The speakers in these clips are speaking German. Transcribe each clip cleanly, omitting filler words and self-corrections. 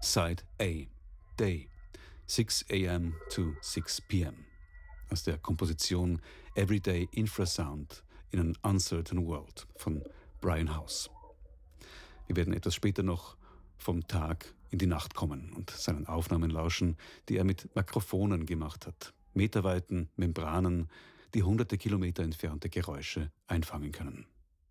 Side A, Day, 6 a.m. to 6 p.m. aus der Komposition Everyday Infrasound in an Uncertain World von Brian House. Wir werden etwas später noch vom Tag in die Nacht kommen und seinen Aufnahmen lauschen, die er mit Makrophonen gemacht hat. Meterweiten Membranen, die hunderte Kilometer entfernte Geräusche einfangen können.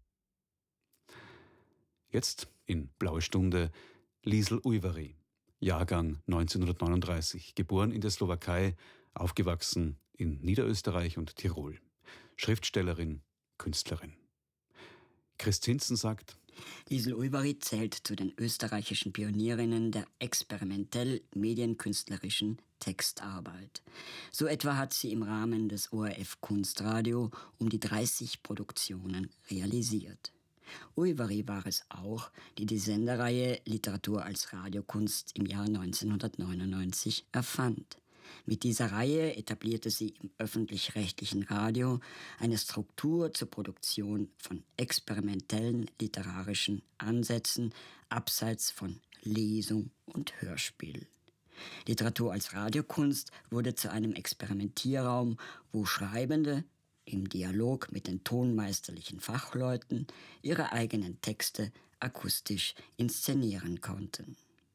Jetzt in Blaue Stunde Liesl Ujvari, Jahrgang 1939, geboren in der Slowakei, aufgewachsen in Niederösterreich und Tirol. Schriftstellerin, Künstlerin. Chris Zinsen sagt: Liesl Ujvari zählt zu den österreichischen Pionierinnen der experimentell-medienkünstlerischen Textarbeit. So etwa hat sie im Rahmen des ORF Kunstradio um die 30 Produktionen realisiert. Ujvari war es auch, die die Sendereihe Literatur als Radiokunst im Jahr 1999 erfand. Mit dieser Reihe etablierte sie im öffentlich-rechtlichen Radio eine Struktur zur Produktion von experimentellen literarischen Ansätzen abseits von Lesung und Hörspiel. Literatur als Radiokunst wurde zu einem Experimentierraum, wo Schreibende im Dialog mit den tonmeisterlichen Fachleuten ihre eigenen Texte akustisch inszenieren konnten.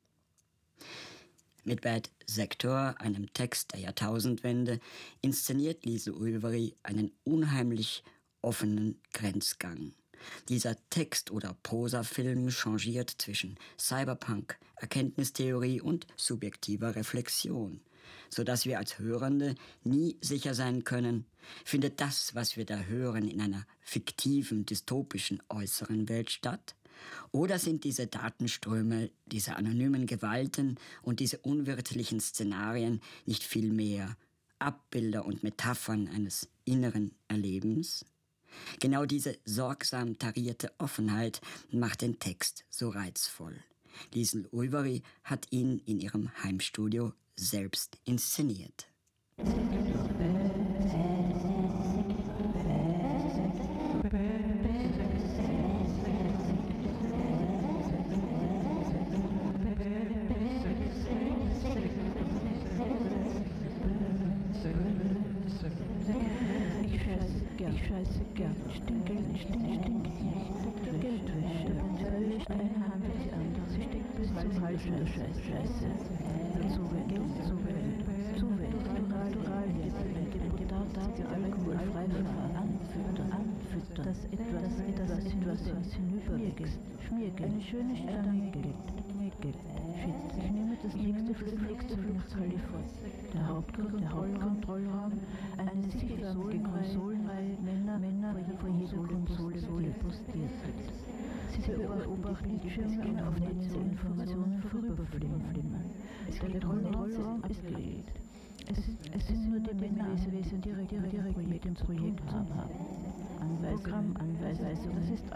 Mit Bad Sektor, einem Text der Jahrtausendwende, inszeniert Liesl Ujvari einen unheimlich offenen Grenzgang. Dieser Text- oder Prosafilm changiert zwischen Cyberpunk, Erkenntnistheorie und subjektiver Reflexion, sodass wir als Hörende nie sicher sein können, findet das, was wir da hören, in einer fiktiven, dystopischen äußeren Welt statt? Oder sind diese Datenströme, diese anonymen Gewalten und diese unwirtlichen Szenarien nicht vielmehr Abbilder und Metaphern eines inneren Erlebens? Genau diese sorgsam tarierte Offenheit macht den Text so reizvoll. Liesl Ujvari hat ihn in ihrem Heimstudio selbst inszeniert. Ich scheiße gern. Stinkeln, Geldwäsche. Eine Hand ist anders. Sie steckt bis zum Hals. Scheiße. Zuwählen. Deputate alkoholfrei anfüttern. Dass etwas hinüberwächst. Schmiergeld. Eine schöne Stange Geld. Ich nehme das nächste Flugzeug fort. Der Hauptkontrollraum, eine sichelförmige Konsolenreihe, Männer vor jeder Konsole postiert. Sie beobachten die Schirme, auf denen sie Informationen vorüberflimmern. Der Kontrollraum ist gelegt. Es sind nur die Männer anwesend, die direkt mit dem Projekt haben. Anweisungen. Das ist